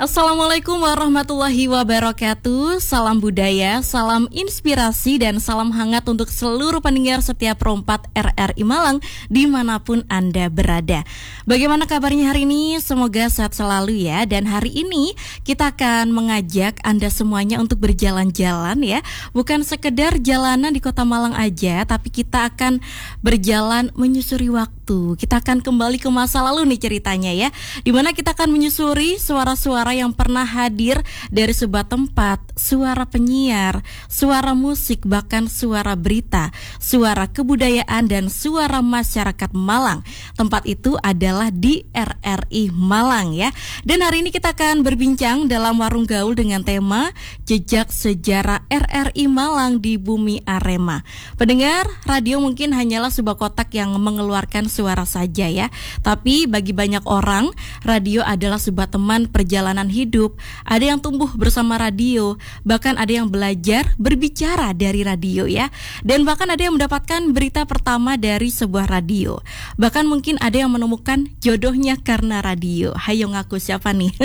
Assalamualaikum warahmatullahi wabarakatuh. Salam budaya, salam inspirasi, dan salam hangat untuk seluruh pendengar setiap Pro4 RRI Malang dimanapun Anda berada. Bagaimana kabarnya hari ini? Semoga sehat selalu ya. Dan hari ini kita akan mengajak Anda semuanya untuk berjalan-jalan ya. Bukan sekedar jalanan di Kota Malang aja, tapi kita akan berjalan menyusuri waktu. Kita akan kembali ke masa lalu nih ceritanya ya, dimana kita akan menyusuri suara-suara yang pernah hadir dari sebuah tempat, suara penyiar, suara musik, bahkan suara berita, suara kebudayaan, dan suara masyarakat Malang. Tempat itu adalah di RRI Malang ya. Dan hari ini kita akan berbincang dalam Warung Gaul dengan tema Jejak Sejarah RRI Malang di Bumi Arema. Pendengar, radio mungkin hanyalah sebuah kotak yang mengeluarkan suara saja ya. Tapi bagi banyak orang, radio adalah sebuah teman perjalanan hidup. Ada yang tumbuh bersama radio, bahkan ada yang belajar berbicara dari radio ya. Dan bahkan ada yang mendapatkan berita pertama dari sebuah radio. Bahkan mungkin ada yang menemukan jodohnya karena radio. Hayo ngaku siapa nih?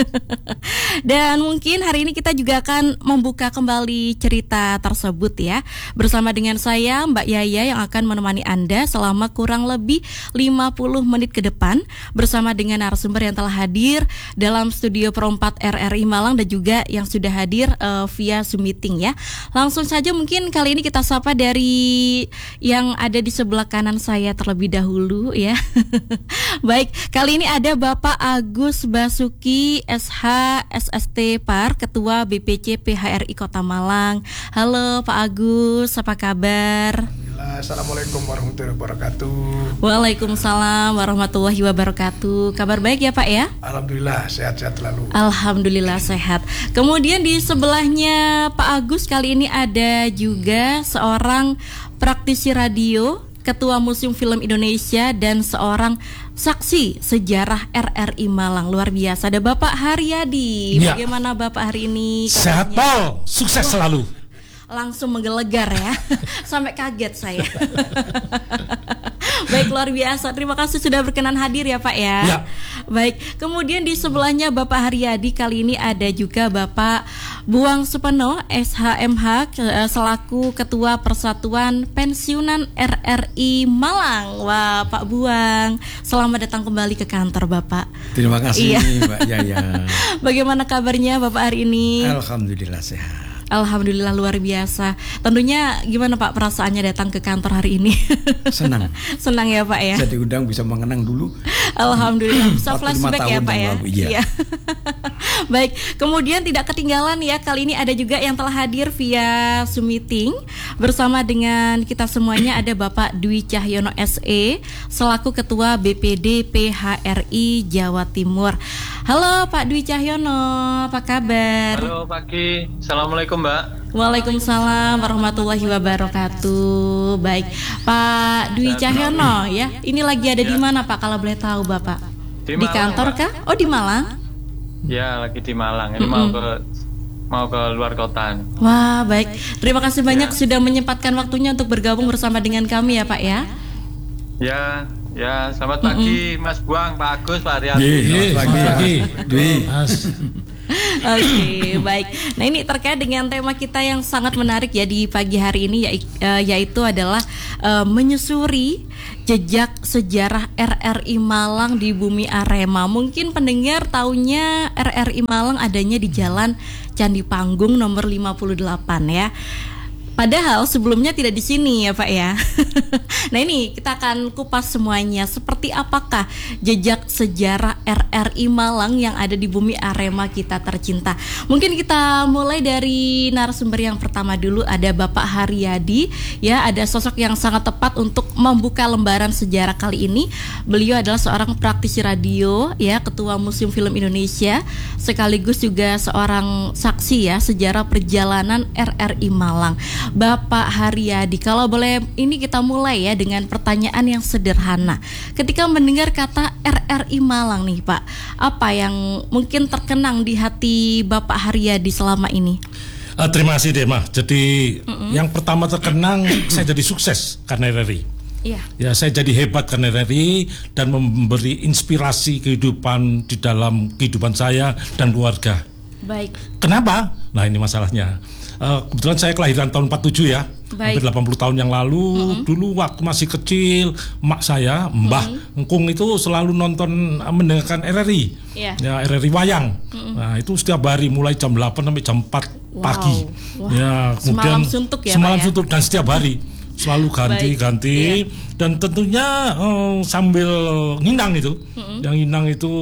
Dan mungkin hari ini kita juga akan membuka kembali cerita tersebut ya, bersama dengan saya Mbak Yaya yang akan menemani Anda selama kurang lebih 50 menit ke depan, bersama dengan narasumber yang telah hadir dalam studio Pro4 RRI Malang dan juga yang sudah hadir via Zoom meeting ya. Langsung saja mungkin kali ini kita sapa dari yang ada di sebelah kanan saya terlebih dahulu ya. Baik, kali ini ada Bapak Agus Basuki SH SST Par, Ketua BPC PHRI Kota Malang. Halo Pak Agus, apa kabar? Assalamualaikum warahmatullahi wabarakatuh. Waalaikumsalam warahmatullahi wabarakatuh. Kabar baik ya Pak ya? Alhamdulillah sehat-sehat selalu. Alhamdulillah sehat. Kemudian di sebelahnya Pak Agus kali ini ada juga seorang praktisi radio, Ketua Museum Film Indonesia, dan seorang saksi sejarah RRI Malang. Luar biasa. Ada Bapak Haryadi. Ya. Bagaimana Bapak hari ini? Sehat Pol, sukses selalu. Langsung menggelegar ya. Sampai kaget saya. Baik, luar biasa. Terima kasih sudah berkenan hadir ya Pak ya. Ya. Baik, kemudian di sebelahnya Bapak Haryadi, kali ini ada juga Bapak Buang Supeno SHMH selaku Ketua Persatuan Pensiunan RRI Malang. Wah, Pak Buang, selamat datang kembali ke kantor Bapak. Terima kasih Iya. Mbak Yaya. Bagaimana kabarnya Bapak hari ini? Alhamdulillah sehat. Alhamdulillah luar biasa. Tentunya gimana Pak perasaannya datang ke kantor hari ini? Senang. Senang ya Pak ya. Bisa diundang, bisa mengenang dulu. Alhamdulillah, bisa 45 flashback ya tahun Pak yang ya. lalu, iya. Baik, kemudian tidak ketinggalan ya, kali ini ada juga yang telah hadir via Zoom meeting bersama dengan kita semuanya. Ada Bapak Dwi Cahyono SE selaku Ketua BPD PHRI Jawa Timur. Halo Pak Dwi Cahyono, apa kabar? Halo pagi, Assalamualaikum Mbak. Waalaikumsalam warahmatullahi wabarakatuh. Baik, Pak Dwi Cahyono ya, ini lagi ada di mana Pak kalau boleh tahu Bapak? Di Malang, kantor Mbak. kah? Oh di Malang? Ya lagi di Malang. Ini mau ke luar kota. Wah baik, terima kasih banyak sudah menyempatkan waktunya untuk bergabung bersama dengan kami ya Pak ya. Ya selamat pagi Mas Buang, Pak Agus, Pak Haryadi. Selamat pagi. Dwi. Oke, baik. Nah ini terkait dengan tema kita yang sangat menarik ya di pagi hari ini, yaitu adalah menyusuri jejak sejarah RRI Malang di Bumi Arema. Mungkin pendengar taunya RRI Malang adanya di Jalan Candi Panggung nomor 58 ya. Padahal sebelumnya tidak di sini ya Pak ya. Nah ini kita akan kupas semuanya. Seperti apakah jejak sejarah RRI Malang yang ada di Bumi Arema kita tercinta. Mungkin kita mulai dari narasumber yang pertama dulu. Ada Bapak Haryadi ya. Ada sosok yang sangat tepat untuk membuka lembaran sejarah kali ini. Beliau adalah seorang praktisi radio ya, Ketua Museum Film Indonesia, sekaligus juga seorang saksi ya sejarah perjalanan RRI Malang. Bapak Haryadi, kalau boleh ini kita mulai ya dengan pertanyaan yang sederhana. Ketika mendengar kata RRI Malang nih Pak, apa yang mungkin terkenang di hati Bapak Haryadi selama ini? Terima kasih Dema. Jadi yang pertama terkenang saya jadi sukses karena RRI. Iya. Ya, saya jadi hebat karena RRI dan memberi inspirasi kehidupan di dalam kehidupan saya dan keluarga. Baik. Kenapa? Nah ini masalahnya. Kebetulan saya kelahiran tahun 47 ya. Baik. Hampir 80 tahun yang lalu. Dulu waktu masih kecil, emak saya, Mbah Engkung itu selalu mendengarkan RRI. Iya. Ya, RRI Wayang. Nah, itu setiap hari mulai jam 8 sampai jam 4 pagi. Wah. Ya, kemudian Semalam suntuk ya, semalam Pak, ya? suntuk dan setiap hari. Selalu ganti-ganti. Iya. Dan tentunya sambil nginang itu. Yang nginang itu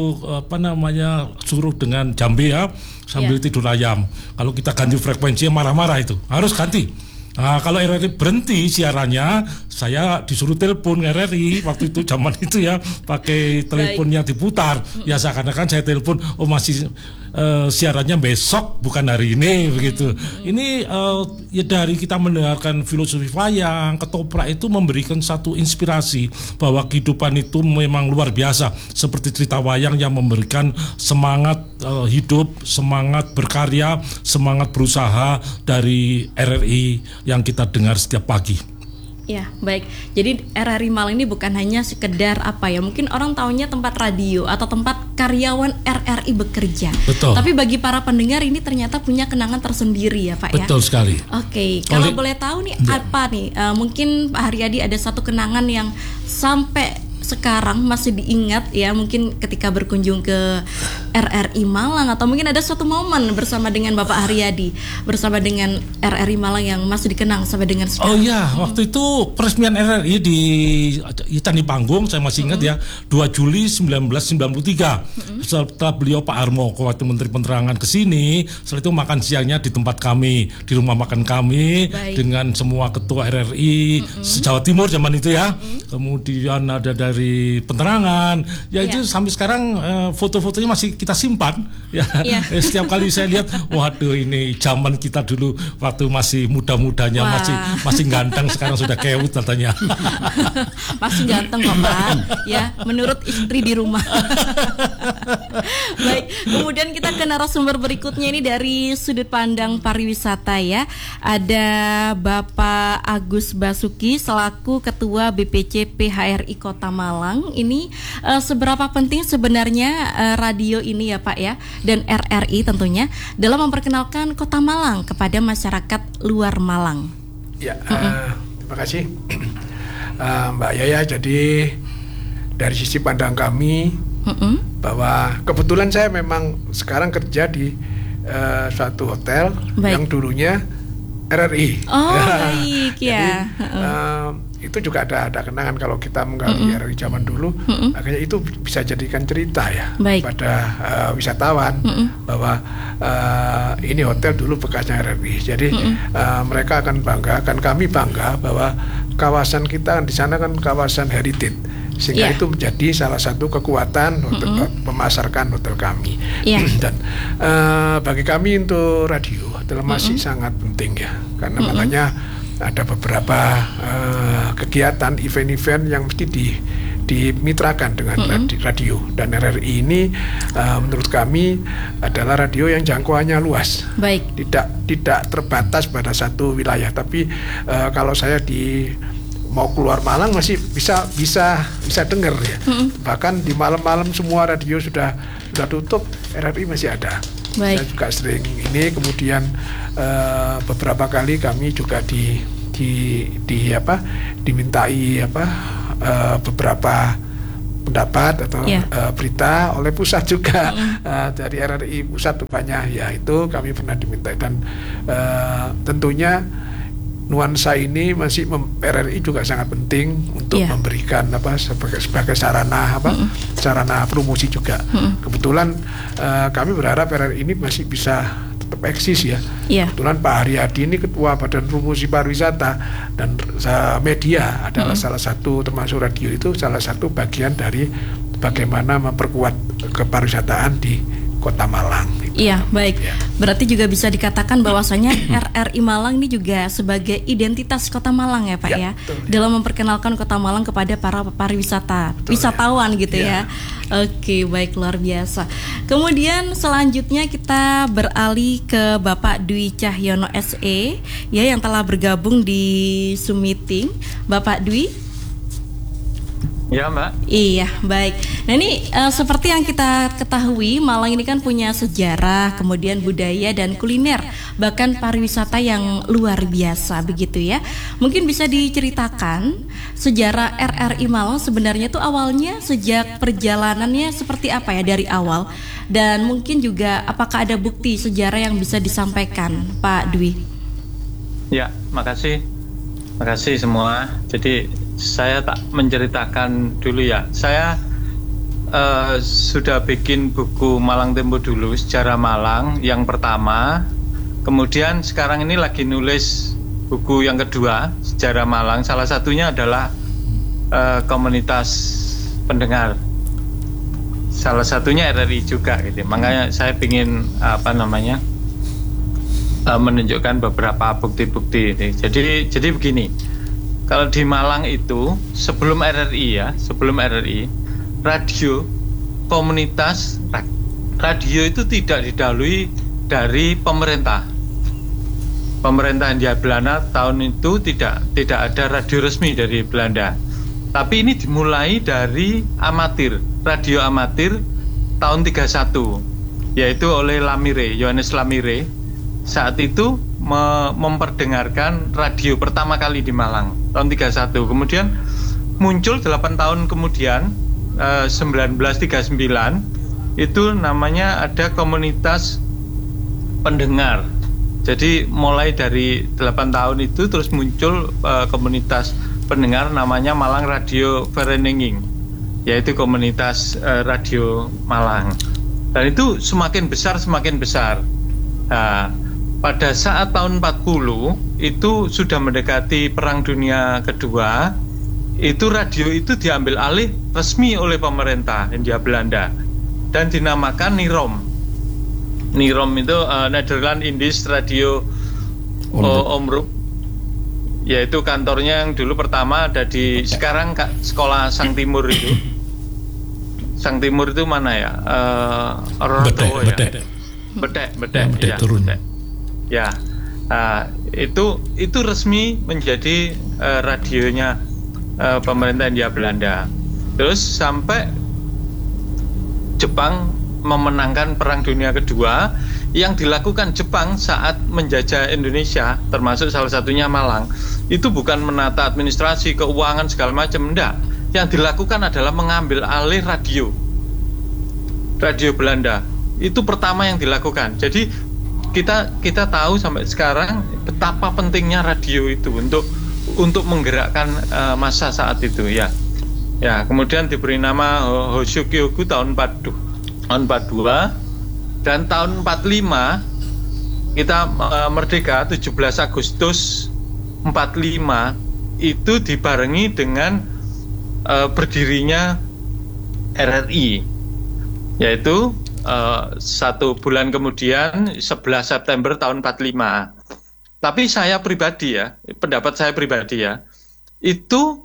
suruh dengan jambe ya, sambil tidur ayam. Kalau kita ganti frekuensi marah-marah itu harus ganti. Nah, kalau RRI berhenti siarannya, saya disuruh telepon RRI waktu itu zaman itu ya, pakai telepon yang diputar. Ya seakan-akan saya telepon, masih siarannya besok bukan hari ini begitu. Ini ya dari kita mendengarkan filosofi wayang, ketoprak itu memberikan satu inspirasi bahwa kehidupan itu memang luar biasa. Seperti cerita wayang yang memberikan semangat hidup, semangat berkarya, semangat berusaha dari RRI yang kita dengar setiap pagi. Ya, baik. Jadi RRI Malang ini bukan hanya sekedar mungkin orang taunya tempat radio atau tempat karyawan RRI bekerja. Betul. Tapi bagi para pendengar ini ternyata punya kenangan tersendiri ya Pak ya. Betul sekali. Oke, kalau boleh tahu nih apa nih? Mungkin Pak Haryadi ada satu kenangan yang sampai sekarang masih diingat ya, mungkin ketika berkunjung ke RRI Malang atau mungkin ada suatu momen bersama dengan Bapak Haryadi bersama dengan RRI Malang yang masih dikenang sampai dengan sekarang. Oh iya, waktu itu peresmian RRI di Candi Panggung, saya masih ingat ya, 2 Juli 1993. Setelah beliau Pak Armo waktu Menteri Penerangan ke sini, setelah itu makan siangnya di tempat kami, di rumah makan kami. Baik. Dengan semua ketua RRI se-Jawa Timur zaman itu ya. Kemudian ada dari penerangan ya, itu sampai sekarang foto-fotonya masih kita simpan ya. Setiap kali saya lihat, waduh ini zaman kita dulu waktu masih muda-mudanya, masih ganteng, sekarang sudah keut katanya. Masih ganteng kok Pak ya, menurut istri di rumah. Baik, kemudian kita ke narasumber berikutnya ini dari sudut pandang pariwisata ya. Ada Bapak Agus Basuki selaku Ketua BPC PHRI Kota Malang. Ini seberapa penting sebenarnya radio ini ya Pak ya, dan RRI tentunya dalam memperkenalkan Kota Malang kepada masyarakat luar Malang. Ya, terima kasih Mbak Yaya. Jadi dari sisi pandang kami bahwa kebetulan saya memang sekarang kerja di suatu hotel yang dulunya RRI. Oh baik ya. Jadi, itu juga ada kenangan kalau kita menggali RRI zaman dulu. Akhirnya itu bisa jadikan cerita ya pada wisatawan bahwa ini hotel dulu bekasnya RRI. Jadi mereka akan bangga, kami bangga bahwa kawasan kita di sana kan kawasan heritage, sehingga itu menjadi salah satu kekuatan untuk memasarkan hotel kami. Dan bagi kami untuk radio adalah masih sangat penting ya, karena makanya ada beberapa kegiatan event-event yang mesti dimitrakan dengan radio, dan RRI ini menurut kami adalah radio yang jangkauannya luas. Baik. Tidak terbatas pada satu wilayah, tapi kalau saya mau keluar Malang masih bisa dengar ya. Bahkan di malam-malam semua radio sudah tutup, RRI masih ada. Baik. Saya juga sering ini, kemudian beberapa kali kami juga dimintai beberapa pendapat atau berita oleh pusat juga, dari RRI pusat rupanya ya, itu kami pernah diminta. Dan tentunya nuansa ini masih RRI juga sangat penting untuk memberikan sebagai sarana sarana promosi juga. Kebetulan kami berharap RRI ini masih bisa tetap eksis ya. Kebetulan Pak Haryadi ini Ketua Badan Promosi Pariwisata, dan media adalah salah satu, termasuk radio itu salah satu bagian dari bagaimana memperkuat kepariwisataan di Kota Malang. Iya, baik. Berarti juga bisa dikatakan bahwasanya RRI Malang ini juga sebagai identitas Kota Malang ya Pak ya, betul, dalam memperkenalkan Kota Malang kepada para wisatawan gitu ya. Oke, baik, luar biasa. Kemudian selanjutnya kita beralih ke Bapak Dwi Cahyono SE ya, yang telah bergabung di Zoom meeting. Bapak Dwi. Ya, Mbak. Iya, baik. Nah ini seperti yang kita ketahui, Malang ini kan punya sejarah, kemudian budaya dan kuliner, bahkan pariwisata yang luar biasa begitu ya. Mungkin bisa diceritakan sejarah RRI Malang sebenarnya tuh awalnya sejak perjalanannya seperti apa ya dari awal, dan mungkin juga apakah ada bukti sejarah yang bisa disampaikan, Pak Dwi? Ya, makasih. Makasih semua. Jadi saya tak menceritakan dulu ya. Saya sudah bikin buku Malang Tempo dulu, sejarah Malang yang pertama. Kemudian sekarang ini lagi nulis buku yang kedua, sejarah Malang. Salah satunya adalah komunitas pendengar. Salah satunya RRI juga gitu. Makanya saya ingin menunjukkan beberapa bukti-bukti ini. Jadi begini, kalau di Malang itu sebelum RRI radio komunitas radio itu tidak didahului dari pemerintah. Pemerintahan Hindia Belanda tahun itu tidak ada radio resmi dari Belanda. Tapi ini dimulai dari radio amatir tahun 31, yaitu oleh Johannes Lamire. Saat itu memperdengarkan radio pertama kali di Malang tahun 31. Kemudian muncul 8 tahun kemudian 1939 itu namanya ada komunitas pendengar. Jadi mulai dari 8 tahun itu terus muncul komunitas pendengar namanya Malang Radio Vereniging, yaitu komunitas radio Malang. Dan itu semakin besar. Nah, pada saat tahun 40 itu sudah mendekati Perang Dunia Kedua, itu radio itu diambil alih resmi oleh pemerintah Hindia Belanda dan dinamakan NIROM. NIROM itu Nederland Indisch Radio Omroep, yaitu kantornya yang dulu pertama ada di sekarang Sekolah Sang Timur itu. Sang Timur itu mana ya? Bedek turun. Ya, itu resmi menjadi radionya pemerintah Hindia Belanda. Terus sampai Jepang memenangkan Perang Dunia Kedua, yang dilakukan Jepang saat menjajah Indonesia, termasuk salah satunya Malang, itu bukan menata administrasi, keuangan segala macam, enggak. Yang dilakukan adalah mengambil alih radio Belanda. Itu pertama yang dilakukan. Jadi kita tahu sampai sekarang betapa pentingnya radio itu untuk menggerakkan massa saat itu ya. Ya, kemudian diberi nama Hoshokyoku tahun 42 dan tahun 45 kita merdeka 17 Agustus 45 itu dibarengi dengan berdirinya RRI, yaitu 1 bulan kemudian 11 September tahun 45. Tapi saya pribadi ya, pendapat saya pribadi ya, itu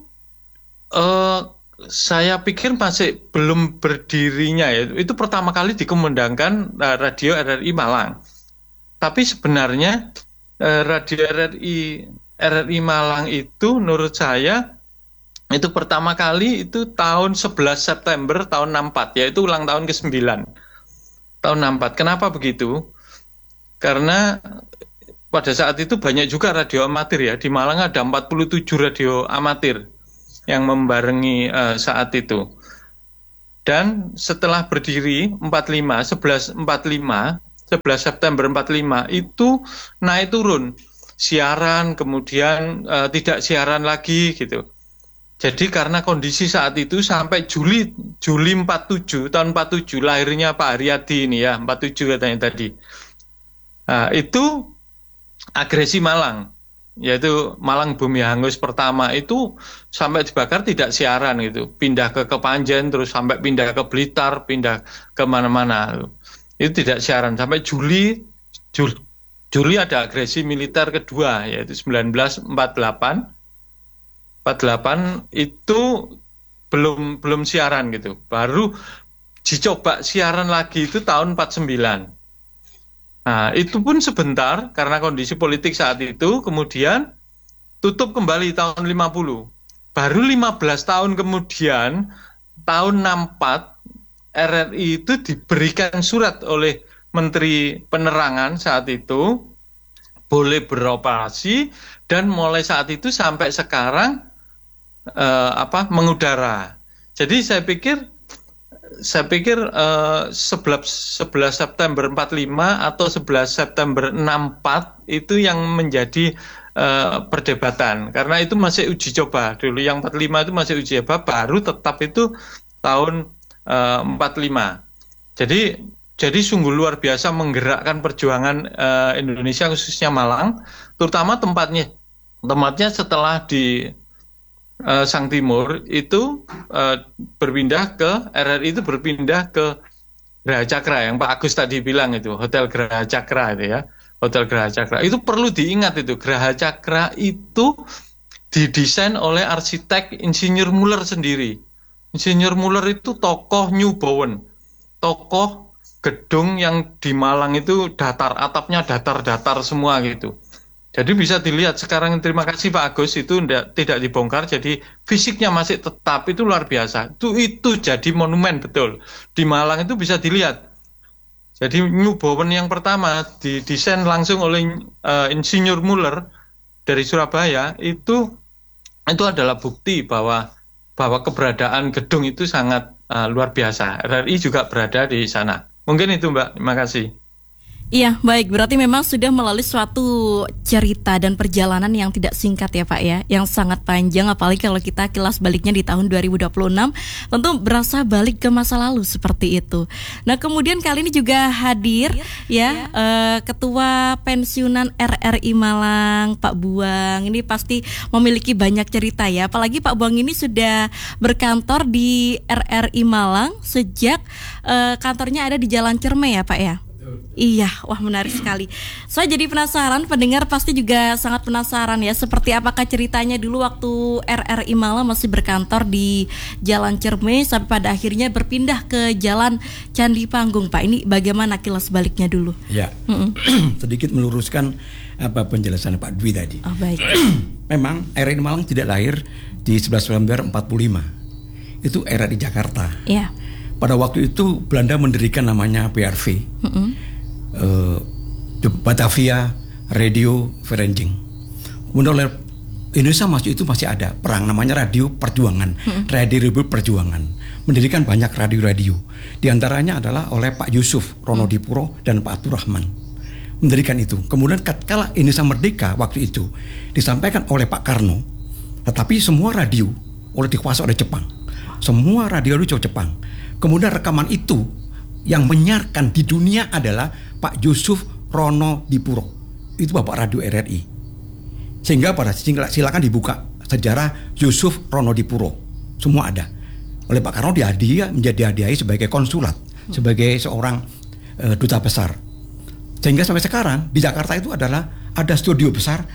saya pikir masih belum berdirinya ya. Itu pertama kali dikumandangkan radio RRI Malang. Tapi sebenarnya radio RRI Malang itu menurut saya itu pertama kali itu tahun 11 September tahun 64, yaitu ulang tahun ke-9. Tahun 64. Kenapa begitu? Karena pada saat itu banyak juga radio amatir ya. Di Malang ada 47 radio amatir yang membarengi saat itu. Dan setelah berdiri 11 September 45 itu naik turun. Siaran, kemudian tidak siaran lagi gitu. Jadi karena kondisi saat itu sampai Juli 47, tahun 47 lahirnya Pak Haryadi ini ya, 47 katanya tadi. Nah, itu agresi Malang, yaitu Malang Bumi Hangus pertama itu sampai dibakar tidak siaran gitu. Pindah ke Kepanjen, terus sampai pindah ke Blitar, pindah ke mana-mana. Itu tidak siaran sampai Juli ada agresi militer kedua, yaitu 1948. 48 itu belum siaran gitu. Baru dicoba siaran lagi itu tahun 49. Nah, itu pun sebentar karena kondisi politik saat itu, kemudian tutup kembali tahun 50. baru 15 tahun kemudian, tahun 64, RRI itu diberikan surat oleh Menteri Penerangan saat itu, boleh beroperasi, dan mulai saat itu sampai sekarang mengudara. Jadi saya pikir 11 September 45 atau 11 September 64 itu yang menjadi perdebatan, karena itu masih uji coba dulu. Yang 45 itu masih uji coba, baru tetap itu tahun 45. Jadi sungguh luar biasa menggerakkan perjuangan Indonesia, khususnya Malang, terutama tempatnya setelah di Sang Timur itu berpindah ke RRI, itu berpindah ke Geraha Cakra yang Pak Agus tadi bilang, itu Hotel Geraha Cakra itu ya. Hotel Geraha Cakra itu perlu diingat, itu Geraha Cakra itu didesain oleh arsitek Insinyur Muller sendiri. Insinyur Muller itu tokoh New Bowen, tokoh gedung yang di Malang itu datar, atapnya datar-datar semua gitu. Jadi bisa dilihat sekarang, terima kasih Pak Agus, itu tidak dibongkar, jadi fisiknya masih tetap, itu luar biasa. Itu jadi monumen betul. Di Malang itu bisa dilihat. Jadi New Bowen yang pertama didesain langsung oleh Insinyur Muller dari Surabaya, itu adalah bukti bahwa keberadaan gedung itu sangat luar biasa. RRI juga berada di sana. Mungkin itu Mbak, terima kasih. Iya, baik. Berarti memang sudah melalui suatu cerita dan perjalanan yang tidak singkat ya Pak ya, yang sangat panjang, apalagi kalau kita kilas baliknya di tahun 2026, tentu berasa balik ke masa lalu seperti itu. Nah, kemudian kali ini juga hadir Ketua Pensiunan RRI Malang, Pak Buang. Ini pasti memiliki banyak cerita ya, apalagi Pak Buang ini sudah berkantor di RRI Malang sejak kantornya ada di Jalan Cermai ya Pak ya. Iya, wah menarik sekali. Saya jadi penasaran, pendengar pasti juga sangat penasaran ya, seperti apakah ceritanya dulu waktu RRI Malang masih berkantor di Jalan Cermai sampai pada akhirnya berpindah ke Jalan Candi Panggung, Pak. Ini bagaimana kilas baliknya dulu? Ya, sedikit meluruskan apa penjelasan Pak Dwi tadi. Oh, baik. Memang RRI Malang tidak lahir di 11 November 45. Itu RRI Jakarta. Iya. Pada waktu itu Belanda mendirikan namanya BRV, Batavia Radio Vereniging. Kemudian oleh Indonesia masih ada perang namanya Radio Perjuangan, Radio Republik Perjuangan. Mendirikan banyak radio-radio. Di antaranya adalah oleh Pak Yusuf Ronodipuro dan Pak Abdurrahman. Mendirikan itu. Kemudian kala Indonesia merdeka waktu itu disampaikan oleh Pak Karno, tetapi semua radio dikuasai oleh Jepang. Semua radio itu Jepang. Kemudian rekaman itu yang menyiarkan di dunia adalah Pak Yusuf Ronodipuro. Itu Bapak Radio RRI. Sehingga silakan dibuka sejarah Yusuf Ronodipuro. Semua ada. Oleh Pak Karno menjadi hadiah sebagai konsulat, sebagai seorang duta besar. Sehingga sampai sekarang di Jakarta itu ada studio besar,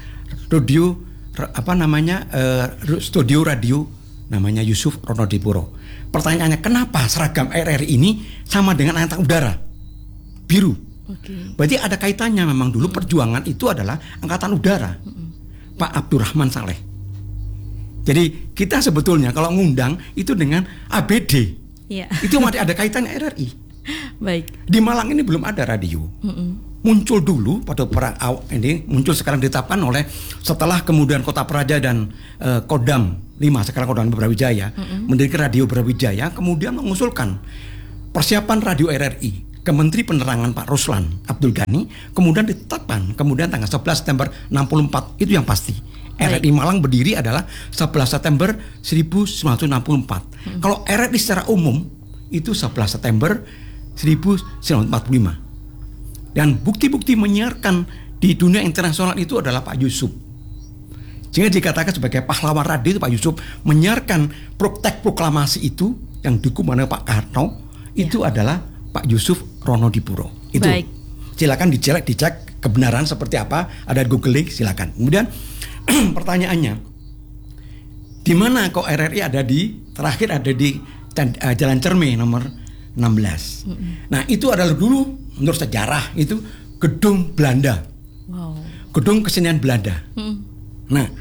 studio radio namanya Yusuf Ronodipuro. Pertanyaannya, kenapa seragam RRI ini sama dengan Angkatan Udara? Biru. Okay. Berarti ada kaitannya, memang dulu perjuangan itu adalah Angkatan Udara. Pak Abdurrahman Saleh. Jadi kita sebetulnya kalau ngundang itu dengan ABD. Yeah. Itu masih ada kaitannya RRI. Baik. Di Malang ini belum ada radio. Muncul dulu pada perang ini, muncul sekarang ditetapkan oleh setelah kemudian Kota Praja dan Kodam 5, sekarang Kodam Brawijaya, mendirikan Radio Brawijaya, kemudian mengusulkan persiapan Radio RRI ke Menteri Penerangan Pak Ruslan Abdul Ghani, kemudian ditetapkan, kemudian tanggal 11 September 64, itu yang pasti. RRI Malang berdiri adalah 11 September 1964. Kalau RRI secara umum itu 11 September 1945. Dan bukti-bukti menyiarkan di dunia internasional itu adalah Pak Yusuf. Sehingga dikatakan sebagai pahlawan radio itu Pak Yusuf menyiarkan teks proklamasi itu yang didukung oleh Pak Karno, itu adalah Pak Yusuf Ronodipuro. Itu. Baik. Silakan dicek kebenaran seperti apa, ada googling silakan. Kemudian pertanyaannya, di mana kok RRI terakhir ada di Jalan Cermai nomor 16. Nah, itu adalah dulu menurut sejarah itu gedung Belanda. Wow. Gedung kesenian Belanda. Nah,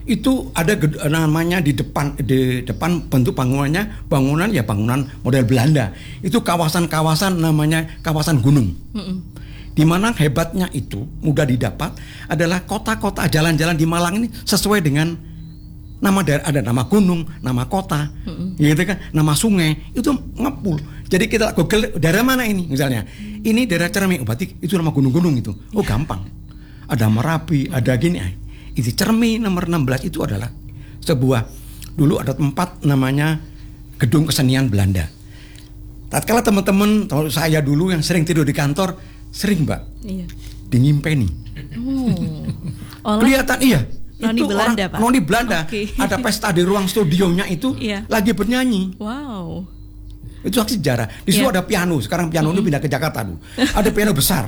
itu ada namanya di depan bentuk bangunan model Belanda. Itu kawasan-kawasan namanya kawasan gunung. Di mana hebatnya itu mudah didapat adalah kota-kota, jalan-jalan di Malang ini sesuai dengan nama daerah, ada nama gunung, nama kota, gitu kan, nama sungai, itu ngepul. Jadi kita Google daerah mana ini misalnya. Ini daerah Cermi, berarti itu nama gunung-gunung itu. Oh gampang. Ada Merapi, ada gini. Itu Cermi nomor 16 itu adalah sebuah, dulu ada tempat namanya Gedung Kesenian Belanda. Tatkala teman-teman, saya dulu yang sering tidur di kantor, sering Mbak, dingimpeni. Kelihatan iya. Noni itu Belanda, orang Pak. Noni Belanda. Okay. Ada pesta di ruang studionya itu lagi bernyanyi. Wow. Itu sejarah. Di situ ada piano. Sekarang piano itu pindah ke Jakarta dulu. Ada piano besar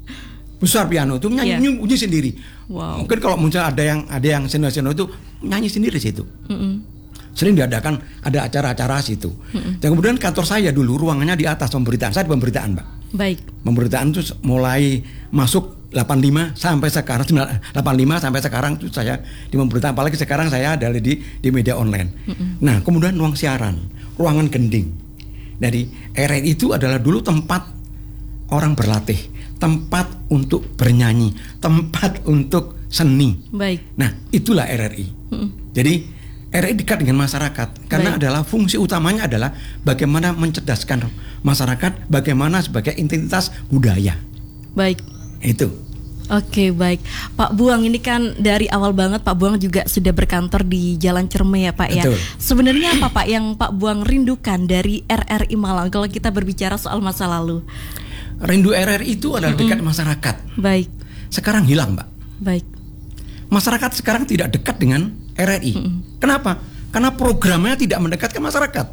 piano itu nyanyi sendiri. Wow. Mungkin kalau muncul ada yang senior itu nyanyi sendiri situ. Sering diadakan ada acara-acara situ. Dan kemudian kantor saya dulu ruangannya di atas pemberitaan. Saya di pemberitaan, Mbak. Baik. Pemberitaan itu mulai masuk 85 sampai sekarang 85 sampai sekarang itu saya di pemberitaan, apalagi sekarang saya ada di media online. Nah, kemudian ruang siaran, ruangan gending. Dari RRI itu adalah dulu tempat orang berlatih, tempat untuk bernyanyi, tempat untuk seni. Baik. Nah, itulah RRI. Jadi RRI dekat dengan masyarakat karena adalah fungsi utamanya adalah bagaimana mencerdaskan masyarakat, bagaimana sebagai identitas budaya. Baik. Itu. Oke, baik. Pak Buang, ini kan dari awal banget Pak Buang juga sudah berkantor di Jalan Cermai ya Pak. Betul. Ya. Sebenarnya apa Pak yang Pak Buang rindukan dari RRI Malang kalau kita berbicara soal masa lalu? Rindu RRI itu adalah dekat masyarakat. Baik. Sekarang hilang, Mbak. Baik. Masyarakat sekarang tidak dekat dengan RRI. Kenapa? Karena programnya tidak mendekatkan masyarakat.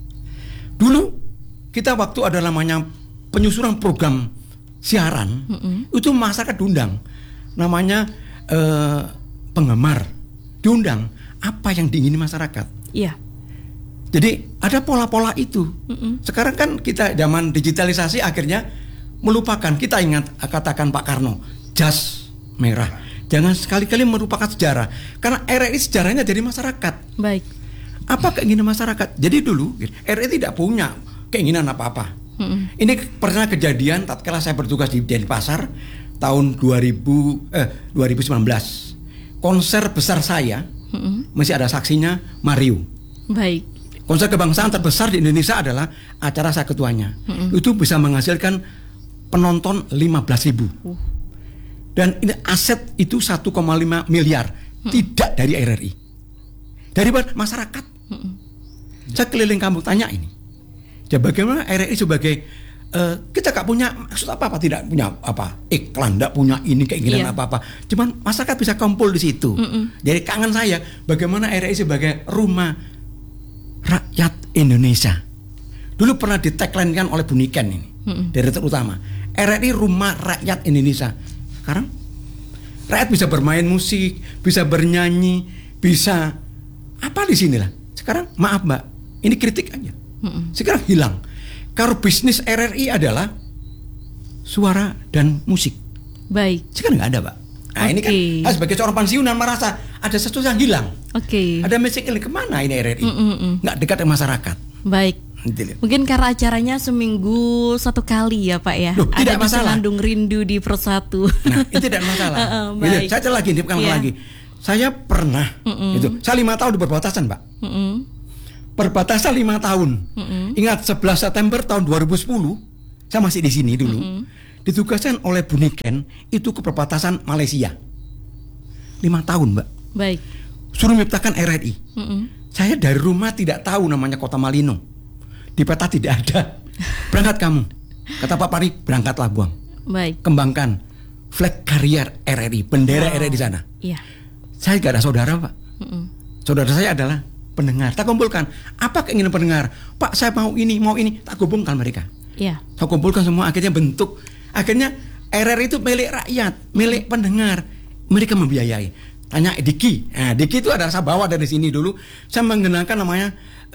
Dulu kita waktu ada namanya penyusunan program siaran, itu masyarakat diundang, namanya penggemar diundang, apa yang diingini masyarakat. Iya. Jadi ada pola-pola itu. Sekarang kan kita zaman digitalisasi akhirnya melupakan. Kita ingat katakan Pak Karno, jas merah. Jangan sekali-kali merupakan sejarah, karena RRI sejarahnya dari masyarakat. Baik. Apa keinginan masyarakat? Jadi dulu RRI tidak punya keinginan apa-apa. Ini pernah kejadian tatkala saya bertugas di Denpasar tahun 2019. Konser besar saya masih ada saksinya, Mario. Baik. Konser kebangsaan terbesar di Indonesia adalah acara saya ketuanya. Itu bisa menghasilkan penonton 15.000. Dan ini aset itu 1,5 miliar. Tidak dari RRI, dari masyarakat. Saya keliling kampung tanya ini. Ya bagaimana RRI sebagai kita gak punya maksud apa-apa, tidak punya apa iklan, tidak punya ini keinginan apa-apa. Cuman masyarakat bisa kumpul di situ. Jadi kangen saya bagaimana RRI sebagai rumah rakyat Indonesia. Dulu pernah ditagline-kan oleh Bu Niken ini, direktur utama. RRI rumah rakyat Indonesia. Sekarang rakyat bisa bermain musik, bisa bernyanyi, bisa apa di sini lah. Sekarang maaf Mbak, ini kritik aja. Sekarang hilang. Kalau bisnis RRI adalah suara dan musik. Baik. Sekarang nggak ada, Pak. Nah ini kan sebagai seorang pensiunan merasa ada sesuatu yang hilang. Ada message kemana ini RRI? Nggak dekat dengan masyarakat. Baik. Mungkin karena acaranya seminggu 1 kali ya Pak ya. Loh, tidak ada masalah. Mengandung rindu di Persatu. Nah itu tidak masalah. Baik. Saya lagi, lagi. Saya pernah itu. Saya 5 tahun di perbatasan, Pak. Perbatasan 5 tahun. Ingat 11 September tahun 2010, saya masih di sini dulu. Ditugaskan oleh Bu Niken itu ke perbatasan Malaysia. 5 tahun, Mbak. Baik. Suruh menciptakan RRI. Saya dari rumah tidak tahu namanya Kota Malino. Di peta tidak ada. Berangkat kamu. Kata Pak Pari, berangkatlah Buang. Baik. Kembangkan flag carrier RRI, bendera RRI di sana. Iya. Saya gak ada saudara, Pak. Saudara saya adalah pendengar. Tak kumpulkan. Apa keinginan pendengar? Pak, saya mau ini. Tak kumpulkan mereka. Iya. Saya kumpulkan semua, akhirnya bentuk. Akhirnya RRI itu milik rakyat, milik pendengar. Mereka membiayai. Tanya Diki. Nah, Diki itu adalah saya bawa dari sini dulu. Saya menggunakan namanya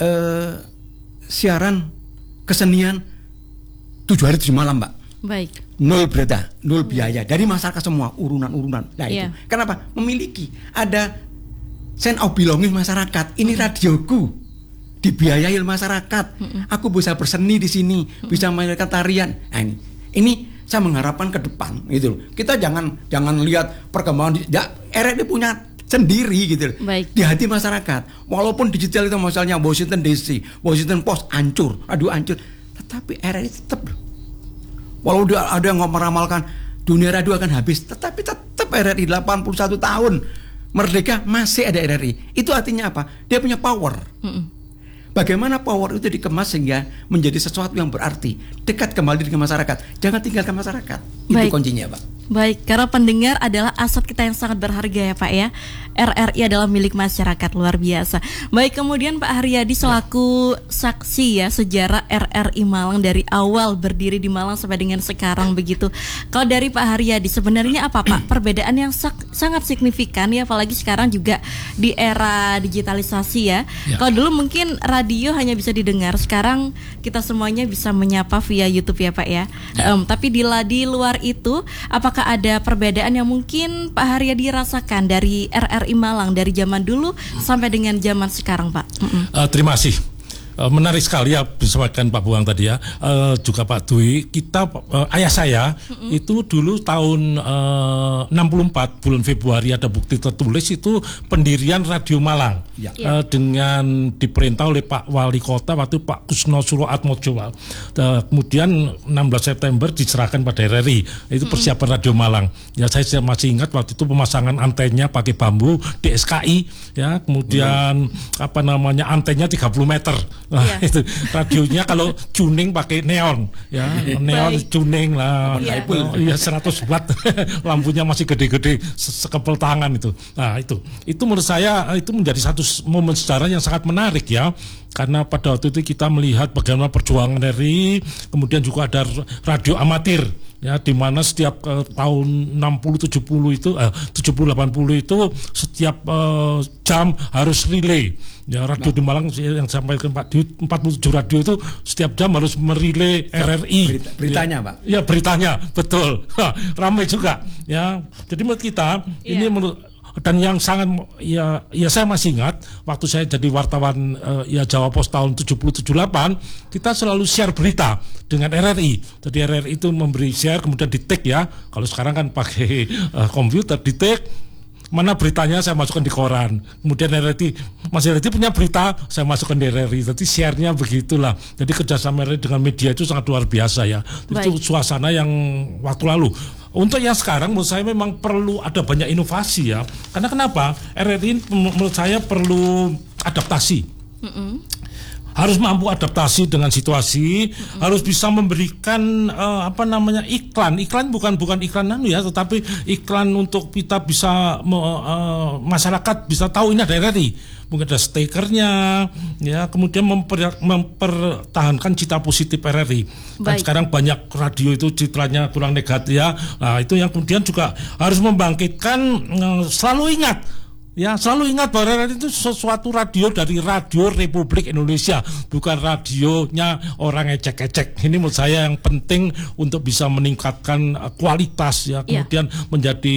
siaran kesenian 7 hari 7 malam, Mbak. Baik. 0 berita, 0 biaya dari masyarakat semua, urunan-urunan. Nah itu. Kenapa? Memiliki ada sense of belonging masyarakat. Ini radioku, dibiayai oleh masyarakat. Aku bisa berseni di sini, bisa melakukan tarian. Nah, ini saya mengharapkan ke depan gitu loh. Kita jangan lihat perkembangan RRI punya sendiri gitu loh. Di hati masyarakat. Walaupun digital itu misalnya Washington DC, Washington Post hancur, tetapi RRI tetap loh. Walau ada yang meramalkan dunia radio akan habis, tetapi tetap RRI 81 tahun merdeka masih ada RRI. Itu artinya apa? Dia punya power. Bagaimana power itu dikemas sehingga menjadi sesuatu yang berarti, dekat kembali dengan masyarakat. Jangan tinggalkan masyarakat. Itu kuncinya, Pak. Baik, karena pendengar adalah aset kita yang sangat berharga ya Pak ya. RRI adalah milik masyarakat, luar biasa. Baik, kemudian Pak Haryadi selaku saksi ya sejarah RRI Malang dari awal berdiri di Malang sampai dengan sekarang begitu. Kalau dari Pak Haryadi sebenarnya apa Pak perbedaan yang sangat signifikan ya, apalagi sekarang juga di era digitalisasi ya. Kalau dulu mungkin radio hanya bisa didengar, sekarang kita semuanya bisa menyapa via YouTube ya Pak ya. Tapi di luar itu apakah ada perbedaan yang mungkin Pak Haryadi rasakan dari RRI Malang dari zaman dulu sampai dengan zaman sekarang, Pak? Terima kasih. Menarik sekali ya disampaikan Pak Buang tadi ya, juga Pak Dwi. Kita ayah saya itu dulu tahun 64 bulan Februari ada bukti tertulis itu pendirian Radio Malang dengan diperintah oleh Pak Wali Kota waktu Pak Kusno Suro Atmojo. Kemudian 16 September diserahkan pada RRI. Itu persiapan Radio Malang. Ya saya masih ingat waktu itu pemasangan antennya pakai bambu DSKI ya, kemudian antennya 30 meter. Nah, itu radionya kalau tuning pakai neon ya, neon tuning lah, 100 watt, lampunya masih gede-gede sekepel tangan itu. Nah itu menurut saya itu menjadi satu momen sejarah yang sangat menarik ya, karena pada waktu itu kita melihat bagaimana perjuangan RRI, kemudian juga ada radio amatir ya, di mana setiap tahun 60 70 itu 70 80 itu setiap jam harus relay. Ya, radio di Malang yang disampaikan Pak Diut 47 radio itu setiap jam harus merilai RRI. Beritanya, Pak. Ya, beritanya, betul. Ramai juga. Ya, jadi menurut kita ini dan yang sangat saya masih ingat waktu saya jadi wartawan Jawa Pos tahun 70-78, kita selalu share berita dengan RRI. Jadi RRI itu memberi share kemudian di-tag ya. Kalau sekarang kan pakai komputer di-tag. Mana beritanya saya masukkan di koran. Kemudian Mas RRI punya berita, saya masukkan di RRI. Jadi share-nya begitulah. Jadi kerjasama RRI dengan media itu sangat luar biasa ya. Itu suasana yang waktu lalu. Untuk yang sekarang menurut saya memang perlu ada banyak inovasi ya. Karena kenapa? RRI menurut saya perlu adaptasi. Harus mampu adaptasi dengan situasi, harus bisa memberikan iklan. Iklan bukan iklan tetapi iklan untuk kita bisa masyarakat bisa tahu ini ada RRI. Mungkin ada stikernya, ya, kemudian mempertahankan cita positif RRI. Dan sekarang banyak radio itu citranya kurang negatif ya. Nah, itu yang kemudian juga harus membangkitkan selalu ingat bahwa RRI itu sesuatu radio dari Radio Republik Indonesia, bukan radionya orang ecek-ecek. Ini menurut saya yang penting untuk bisa meningkatkan kualitas ya, kemudian menjadi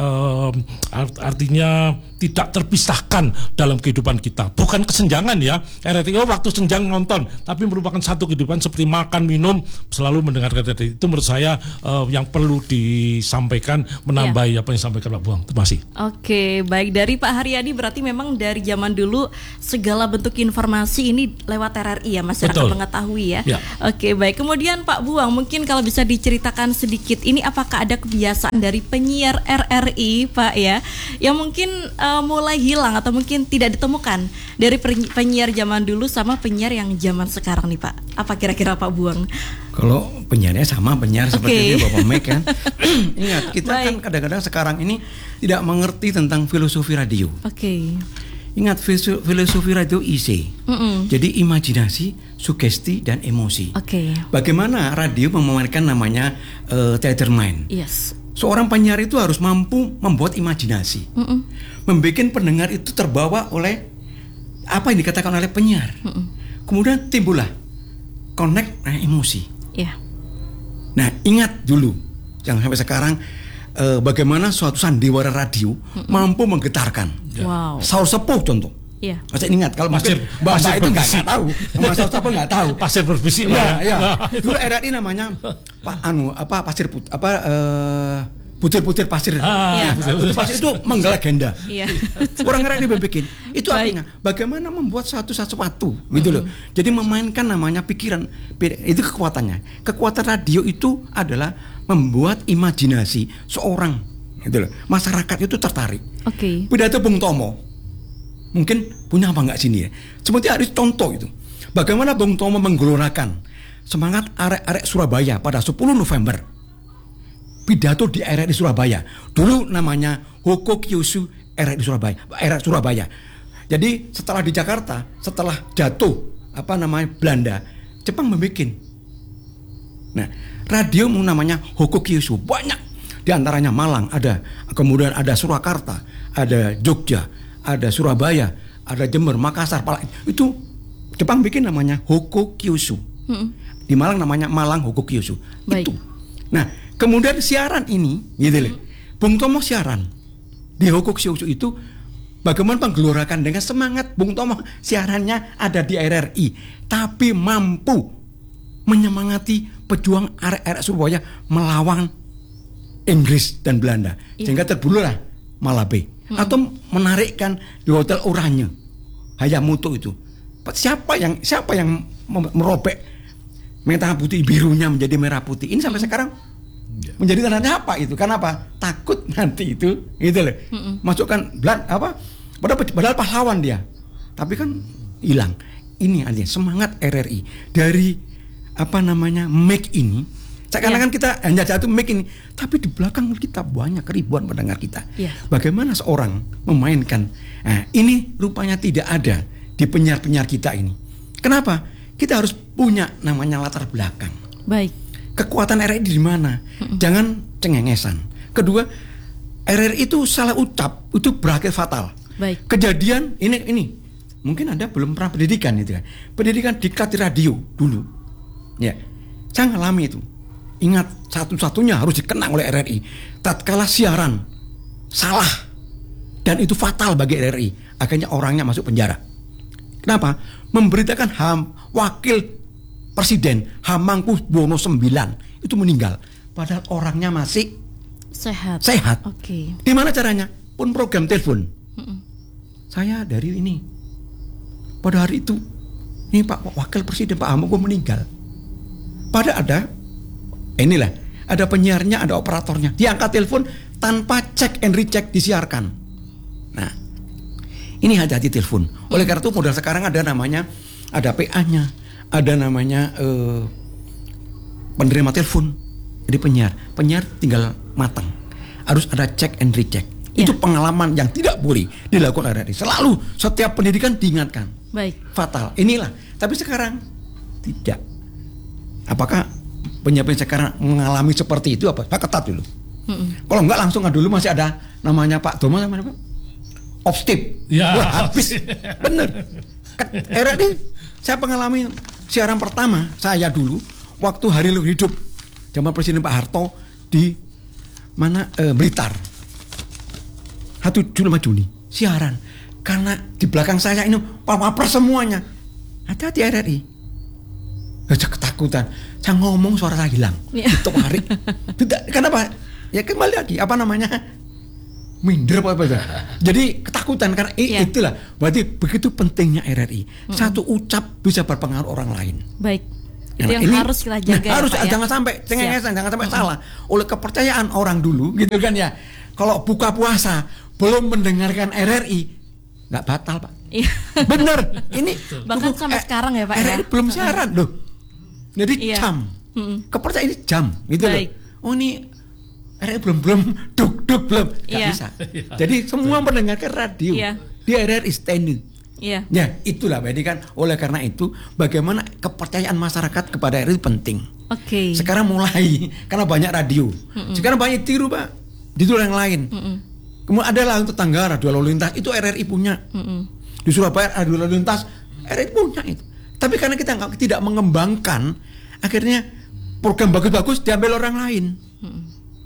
artinya tidak terpisahkan dalam kehidupan kita. Bukan kesenjangan ya. RRI waktu senjang nonton, tapi merupakan satu kehidupan seperti makan, minum, selalu mendengar RRI. Itu menurut saya yang perlu disampaikan, menambahi apa yang disampaikan Pak Buang. Terima kasih. Oke, baik. Dari Pak Haryadi berarti memang dari zaman dulu segala bentuk informasi ini lewat RRI ya, masyarakat mengetahui ya. Oke, baik. Kemudian Pak Buang, mungkin kalau bisa diceritakan sedikit, ini apakah ada kebiasaan dari penyiar RRI Pak ya, yang mungkin mulai hilang atau mungkin tidak ditemukan dari penyiar zaman dulu sama penyiar yang zaman sekarang nih Pak? Apa kira-kira Pak Buang? Kalau penyiarnya sama penyiar seperti itu Bapak Mek kan. Ingat, kita kan kadang-kadang sekarang ini tidak mengerti tentang filosofi radio. Ingat, filosofi radio IC. Jadi imajinasi, sugesti, dan emosi. Bagaimana radio memamerkan namanya theater mind. Seorang penyiar itu harus mampu membuat imajinasi, membuat pendengar itu terbawa oleh apa yang dikatakan oleh penyiar. Kemudian timbullah connect emosi. Nah, ingat dulu, jangan sampai sekarang bagaimana suatu sandiwara radio mampu menggetarkan. Wow. Saur Sepuh contoh. Iya. Masih ingat kalau mungkin bahasa itu nggak tahu, Mas Saur Sepuh nggak tahu. Pasir berbisi. Ya. Dulu RRI namanya butir-butir pasir. Butir pasir itu menggelegenda. Iya. Orang RRI bikin. Itu artinya bagaimana membuat sesuatu gitu loh. Jadi memainkan namanya pikiran. Itu kekuatannya. Kekuatan radio itu adalah membuat imajinasi seorang gitu loh. Masyarakat itu tertarik. Oke. Pidato Bung Tomo. Mungkin punya apa enggak sini ya? Seperti hari contoh itu. Bagaimana Bung Tomo menggelorakan semangat arek-arek Surabaya pada 10 November. Pidato di RRI Surabaya. Dulu namanya Hokokyoshu RRI Surabaya. Jadi setelah di Jakarta, setelah jatuh Belanda, Jepang membuat. Nah, radio namanya Hokokyoshu banyak. Di antaranya Malang ada, kemudian ada Surakarta, ada Jogja, ada Surabaya, ada Jember, Makassar, itu Jepang bikin namanya Hokokyoshu. Di Malang namanya Malang Hokokyoshu. Itu. Nah, kemudian siaran ini, gitu loh. Bung Tomo siaran di Hokokyoshu itu bagaimana menggelorakan dengan semangat Bung Tomo siarannya ada di RRI, tapi mampu menyemangati pejuang arek-arek Surabaya melawan Inggris dan Belanda, sehingga terbunuhlah Malabe atau menarikkan di Hotel Oranye Hayamuto itu. Siapa yang merobek merah putih birunya menjadi merah putih? Ini sampai sekarang menjadi tandanya apa itu? Karena apa? Takut nanti itu, gitu loh. Masukkan padahal pahlawan dia, tapi kan hilang. Ini artinya semangat RRI dari make ini. Seakan-akan kita hanya jatuh make ini, tapi di belakang kita banyak ribuan pendengar kita. Bagaimana seorang memainkan? Nah, ini rupanya tidak ada di penyiar-penyiar kita ini. Kenapa? Kita harus punya namanya latar belakang. Baik. Kekuatan RRI di mana? Jangan cengengesan. Kedua, RRI itu salah ucap itu berakhir fatal. Baik. Kejadian ini mungkin Anda belum pernah pendidikan itu kan. Pendidikan diklat di radio dulu. Ya. Saya ngalami itu. Ingat, satu-satunya harus dikenang oleh RRI. Tatkala siaran salah dan itu fatal bagi RRI, akhirnya orangnya masuk penjara. Kenapa? Memberitakan wakil presiden Hamengkubuwono IX itu meninggal, padahal orangnya masih sehat. Oke. Di mana caranya? Pun program telepon. Saya dari ini. Pada hari itu, ini Pak Wakil Presiden Pak Hamengkubuwono meninggal. Pada ada penyiarnya, ada operatornya. Diangkat telepon tanpa cek and recheck disiarkan. Nah, ini hati-hati telepon. Oleh karena itu modal sekarang ada PA-nya, ada namanya penerima telepon. Jadi penyiar tinggal matang. Harus ada cek and recheck. Itu pengalaman yang tidak boleh dilakukan RRI. Selalu setiap pendidikan diingatkan. Baik. Fatal. Inilah. Tapi sekarang tidak. Apakah penyiar sekarang mengalami seperti itu apa? Ketat dulu. Kalau enggak langsung dulu masih ada namanya Pak Domo namanya Pak Opstip. Wah, habis. Bener. RRI saya mengalami siaran pertama saya dulu waktu hari hidup zaman Presiden Pak Harto di Blitar. 1 Juni siaran karena di belakang saya ini Wapres semuanya. Hati-hati RRI. Saya ketakutan. Saya ngomong suara saya hilang. Ditarik. Kenapa? Ya kembali lagi minder apa. Jadi ketakutan karena itulah. Berarti begitu pentingnya RRI. Satu ucap bisa berpengaruh orang lain. Baik. Itu yang harus kita jaga. Jangan sampai cengengesan, jangan sampai salah. Oleh kepercayaan orang dulu gitu kan ya. Kalau buka puasa belum mendengarkan RRI nggak batal Pak. Bener. Ini bahkan sampai sekarang ya Pak. RRI belum siaran loh. Jadi jam. Kepercayaan ini jam gitu loh. Oh ini RRI belum duk belum nggak bisa. Jadi semua mendengarkan radio di RRI standing. Ya itulah berarti kan. Oleh karena itu bagaimana kepercayaan masyarakat kepada RRI penting. Oke. Sekarang mulai karena banyak radio. Sekarang banyak tiru Pak. Ditiru yang lain. Kemudian ada untuk tetangga radio lalu lintas itu RRI punya. Di Surabaya radio lalu lintas RRI punya itu. Tapi karena kita tidak mengembangkan, akhirnya program bagus-bagus diambil orang lain.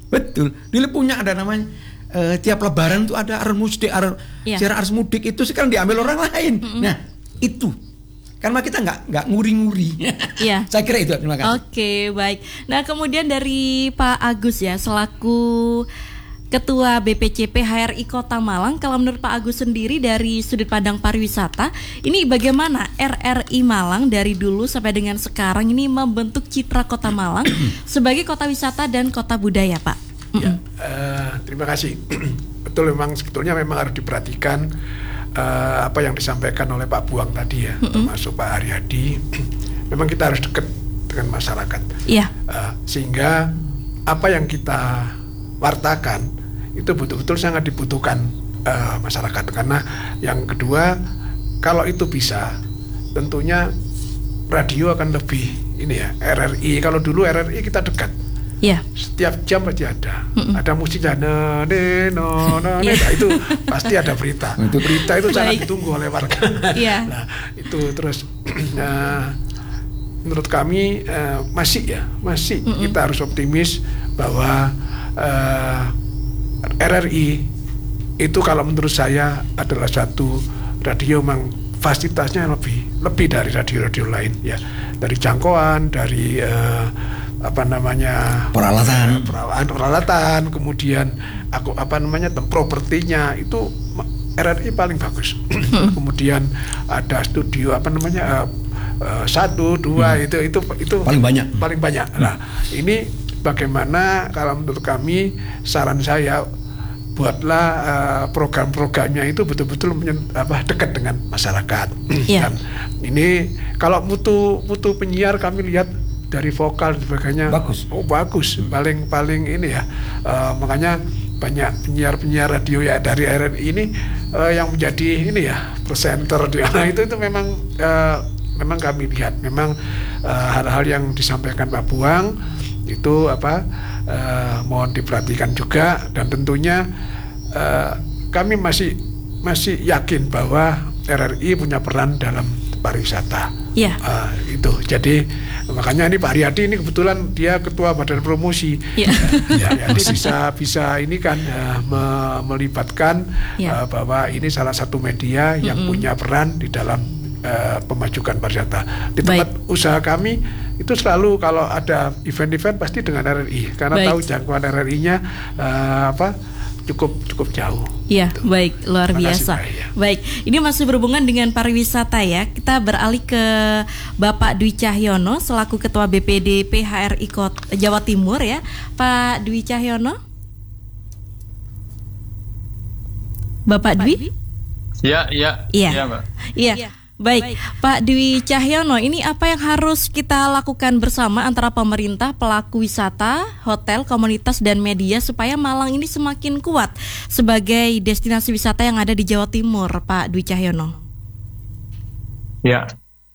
Betul. Dulu punya ada namanya tiap Lebaran tuh ada arus mudik, siaran arus mudik itu sekarang diambil orang lain. Nah itu karena kita nggak nguri-nguri. Iya. Saya kira itu. Terima kasih. Oke, baik. Nah kemudian dari Pak Agus ya selaku Ketua BPCP HRI Kota Malang, kalau menurut Pak Agus sendiri dari sudut pandang pariwisata, ini bagaimana RRI Malang dari dulu sampai dengan sekarang ini membentuk citra Kota Malang sebagai kota wisata dan kota budaya, Pak? Ya, terima kasih. Betul, memang sebetulnya memang harus diperhatikan apa yang disampaikan oleh Pak Buang tadi ya, termasuk Pak Haryadi. Memang kita harus dekat dengan masyarakat, sehingga apa yang kita wartakan itu betul-betul sangat dibutuhkan masyarakat. Karena yang kedua, kalau itu bisa, tentunya radio akan lebih ini ya, RRI. Kalau dulu RRI kita dekat, setiap jam pasti ada musiknya, nah itu pasti ada berita. Berita itu sangat ditunggu oleh warga. Nah itu terus, menurut kami masih kita harus optimis bahwa RRI itu kalau menurut saya adalah satu radio yang fasilitasnya lebih dari radio-radio lain ya, dari jangkauan, dari peralatan, kemudian propertinya itu RRI paling bagus. Kemudian ada studio 1, 2 itu paling banyak. Nah ini bagaimana kalau menurut kami, saran saya buatlah program-programnya itu betul-betul dekat dengan masyarakat. Dan ini kalau mutu penyiar kami lihat dari vokal dan sebagainya bagus, paling ini ya, makanya banyak penyiar radio ya dari RRI ini yang menjadi ini ya presenter di mana itu memang kami lihat memang hal-hal yang disampaikan Pak Buang itu mohon diperhatikan juga, dan tentunya kami masih yakin bahwa RRI punya peran dalam pariwisata. Itu jadi makanya ini Pak Haryadi ini kebetulan dia ketua badan promosi. Jadi bisa ini kan melibatkan bahwa ini salah satu media yang punya peran di dalam pemajukan pariwisata. Di tempat usaha kami itu selalu kalau ada event-event pasti dengan RRI karena tahu jangkauan RRI-nya cukup jauh. Iya, baik, luar biasa. Baik, ini masih berhubungan dengan pariwisata ya. Kita beralih ke Bapak Dwi Cahyono selaku Ketua BPD PHRI Jawa Timur ya. Pak Dwi Cahyono. Bapak Dwi? Iya, Mbak. Iya. Baik, Pak Dwi Cahyono, ini apa yang harus kita lakukan bersama antara pemerintah, pelaku wisata, hotel, komunitas, dan media supaya Malang ini semakin kuat sebagai destinasi wisata yang ada di Jawa Timur, Pak Dwi Cahyono? Ya,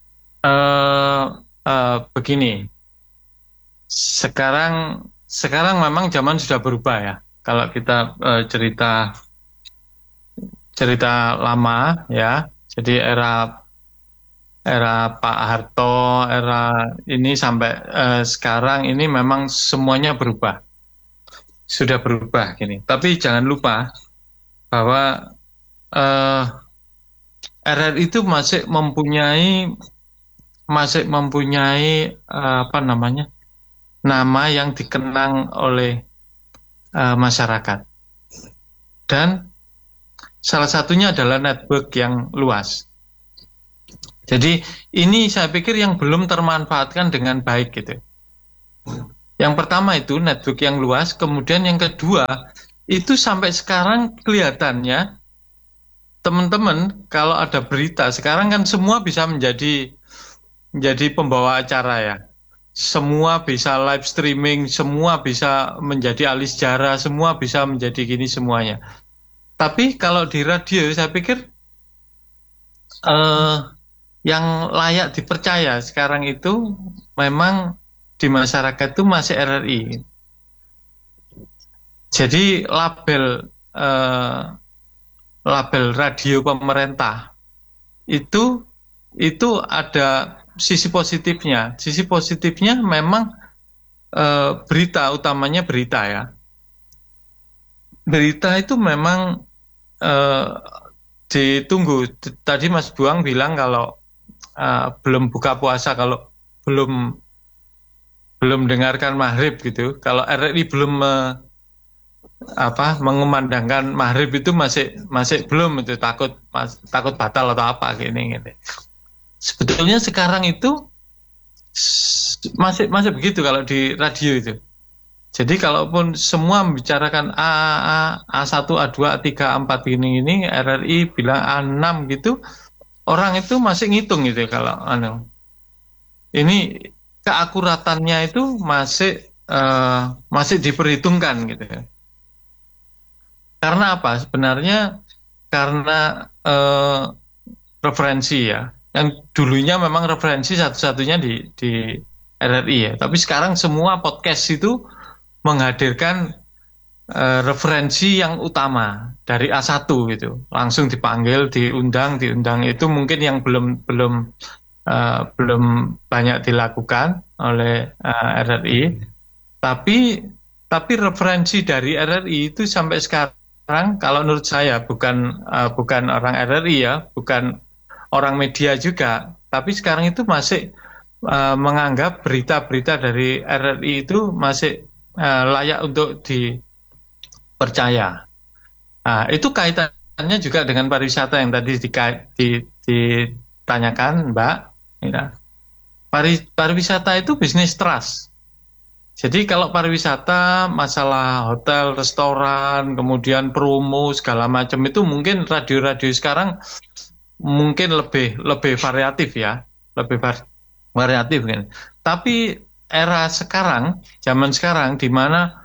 begini, sekarang memang zaman sudah berubah ya. Kalau kita cerita lama ya, jadi era Pak Harto, era ini sampai sekarang ini memang semuanya berubah, sudah berubah gini. Tapi jangan lupa bahwa RRI itu masih mempunyai nama yang dikenang oleh masyarakat, dan salah satunya adalah network yang luas. Jadi ini saya pikir yang belum termanfaatkan dengan baik gitu. Yang pertama itu network yang luas, kemudian yang kedua itu sampai sekarang kelihatannya teman-teman kalau ada berita sekarang kan semua bisa menjadi pembawa acara ya. Semua bisa live streaming, semua bisa menjadi ahli sejarah, semua bisa menjadi gini semuanya. Tapi kalau di radio saya pikir yang layak dipercaya sekarang itu memang di masyarakat itu masih RRI. Jadi label radio pemerintah itu ada sisi positifnya. Sisi positifnya memang berita, utamanya berita ya. berita itu memang ditunggu. Tadi Mas Buang bilang kalau belum buka puasa, kalau belum dengarkan maghrib gitu. Kalau RRI belum mengumandangkan maghrib itu masih belum, itu takut batal atau apa gini. Sebetulnya sekarang itu masih begitu kalau di radio itu. Jadi kalaupun semua membicarakan A1, A2, A3, A4 ini RRI bilang A6 gitu, orang itu masih ngitung gitu kalau ini keakuratannya itu masih diperhitungkan gitu. Karena apa? Sebenarnya karena referensi ya. Yang dulunya memang referensi satu-satunya di RRI ya. Tapi sekarang semua podcast itu menghadirkan referensi yang utama dari A1 gitu. Langsung dipanggil, diundang itu mungkin yang belum banyak dilakukan oleh RRI. Tapi referensi dari RRI itu sampai sekarang kalau menurut saya bukan orang RRI ya, bukan orang media juga, tapi sekarang itu masih menganggap berita-berita dari RRI itu masih layak untuk dipercaya. Nah, itu kaitannya juga dengan pariwisata yang tadi ditanyakan Mbak. Ya. Pariwisata itu bisnis trust. Jadi kalau pariwisata, masalah hotel, restoran, kemudian promo segala macam itu mungkin radio-radio sekarang mungkin lebih variatif ya, lebih variatif kan. Tapi era sekarang, zaman sekarang di mana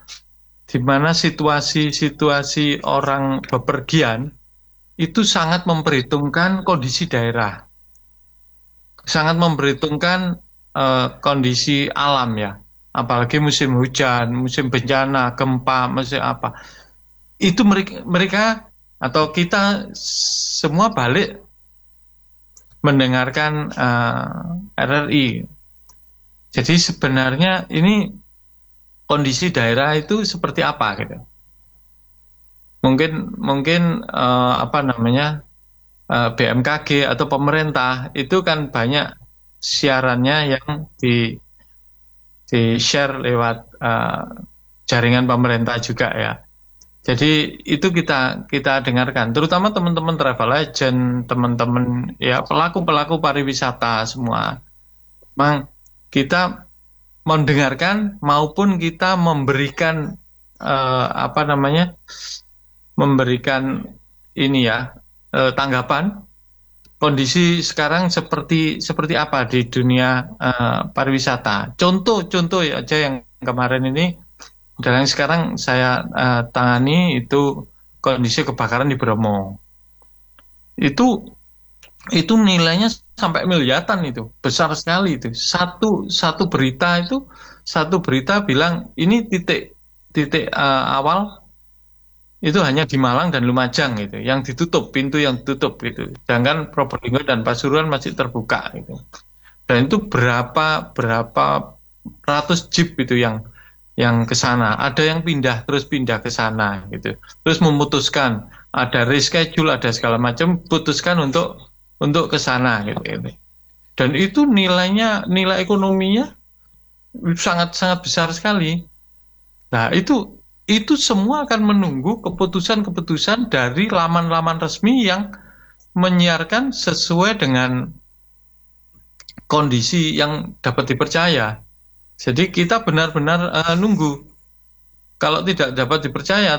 situasi orang bepergian itu sangat memperhitungkan kondisi daerah, sangat memperhitungkan kondisi alam ya, apalagi musim hujan, musim bencana, gempa, musim apa. Itu mereka atau kita semua balik mendengarkan RRI. Jadi sebenarnya ini kondisi daerah itu seperti apa gitu. Mungkin BMKG atau pemerintah itu kan banyak siarannya yang di share lewat jaringan pemerintah juga ya. Jadi itu kita dengarkan, terutama teman-teman travel agent, teman-teman ya pelaku pariwisata semua. Memang kita mendengarkan maupun kita memberikan memberikan ini ya tanggapan kondisi sekarang seperti apa di dunia pariwisata. Contoh aja yang kemarin ini. Dan yang sekarang saya tangani itu kondisi kebakaran di Bromo. Itu nilainya sampai miliaran itu, besar sekali itu. Satu berita bilang ini titik awal itu hanya di Malang dan Lumajang gitu, yang ditutup, pintu yang ditutup gitu. Sedangkan Probolinggo dan Pasuruan masih terbuka gitu. Dan itu berapa ratus jeep itu yang ke sana, ada yang pindah ke sana gitu. Terus memutuskan ada reschedule, ada segala macam, putuskan untuk ke sana gitu. Dan itu nilai ekonominya sangat besar sekali. Nah, itu semua akan menunggu keputusan dari laman-laman resmi yang menyiarkan sesuai dengan kondisi yang dapat dipercaya. Jadi kita benar-benar nunggu. Kalau tidak dapat dipercaya,